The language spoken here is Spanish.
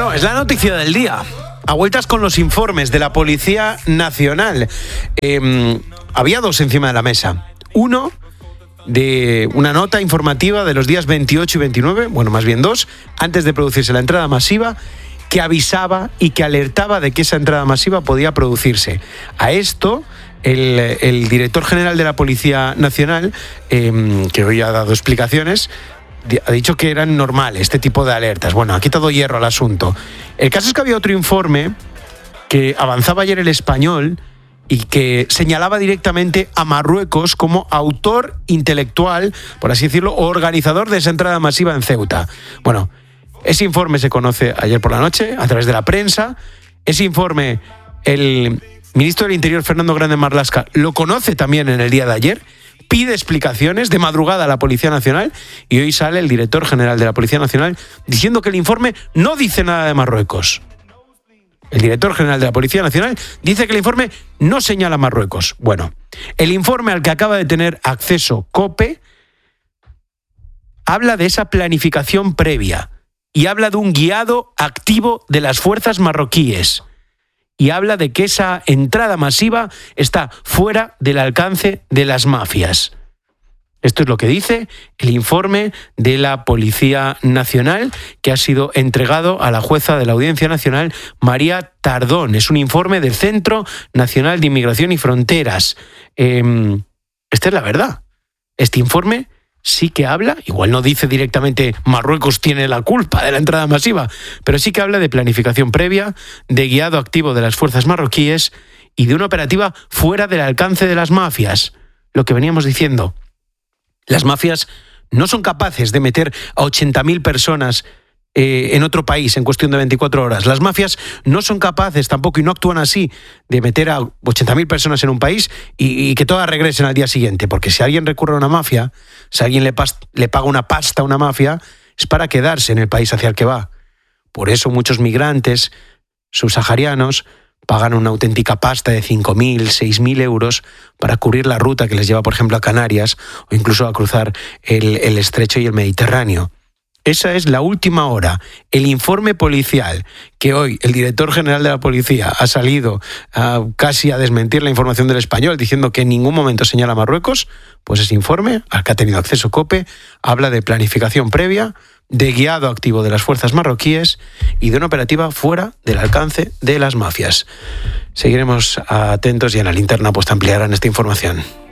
Bueno, es la noticia del día. A vueltas con los informes de la Policía Nacional. Había dos encima de la mesa. Uno de una nota informativa de los días 28 y 29, bueno, más bien dos, antes de producirse la entrada masiva, que avisaba y que alertaba de que esa entrada masiva podía producirse. A esto, el director general de la Policía Nacional, que hoy ha dado explicaciones, ha dicho que eran normales este tipo de alertas. Bueno, ha quitado hierro al asunto. El caso es que había otro informe que avanzaba ayer El Español y que señalaba directamente a Marruecos como autor intelectual, por así decirlo, o organizador de esa entrada masiva en Ceuta. Bueno, ese informe se conoce ayer por la noche a través de la prensa. Ese informe, el ministro del Interior, Fernando Grande Marlaska, lo conoce también en el día de ayer. Pide explicaciones de madrugada a la Policía Nacional y hoy sale el director general de la Policía Nacional diciendo que el informe no dice nada de Marruecos. El director general de la Policía Nacional dice que el informe no señala a Marruecos. Bueno, el informe al que acaba de tener acceso COPE habla de esa planificación previa y habla de un guiado activo de las fuerzas marroquíes. Y habla de que esa entrada masiva está fuera del alcance de las mafias. Esto es lo que dice el informe de la Policía Nacional, que ha sido entregado a la jueza de la Audiencia Nacional, María Tardón. Es un informe del Centro Nacional de Inmigración y Fronteras. Esta es la verdad. Este informe sí que habla, igual no dice directamente Marruecos tiene la culpa de la entrada masiva, pero sí que habla de planificación previa, de guiado activo de las fuerzas marroquíes y de una operativa fuera del alcance de las mafias. Lo que veníamos diciendo, las mafias no son capaces de meter a 80.000 personas en otro país en cuestión de 24 horas. Las mafias no son capaces tampoco, y no actúan así, de meter a 80.000 personas en un país y que todas regresen al día siguiente. Porque si alguien recurre a una mafia, si alguien le paga una pasta a una mafia, es para quedarse en el país hacia el que va. Por eso muchos migrantes subsaharianos pagan una auténtica pasta de 5.000, 6.000 euros para cubrir la ruta que les lleva, por ejemplo, a Canarias o incluso a cruzar el Estrecho y el Mediterráneo. Esa es la última hora. El informe policial, que hoy el director general de la policía ha salido casi a desmentir la información del Español, diciendo que en ningún momento señala a Marruecos, pues ese informe, al que ha tenido acceso COPE, habla de planificación previa, de guiado activo de las fuerzas marroquíes y de una operativa fuera del alcance de las mafias. Seguiremos atentos y en la linterna pues te ampliarán esta información.